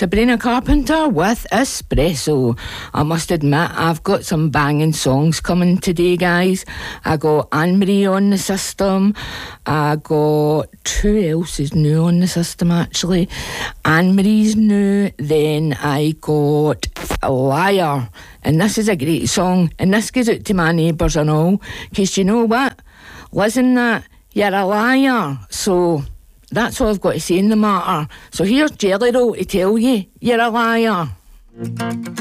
Sabrina Carpenter with Espresso. I must admit, I've got some banging songs coming today, guys. I got Anne-Marie on the system. I got who else is new on the system, actually? Anne-Marie's new. Then I got Liar. And this is a great song. And this goes out to my neighbours and all. Because you know what? Listen that, you're a liar. So that's all I've got to say in the matter. So here's Jelly Roll to tell you, you're a liar.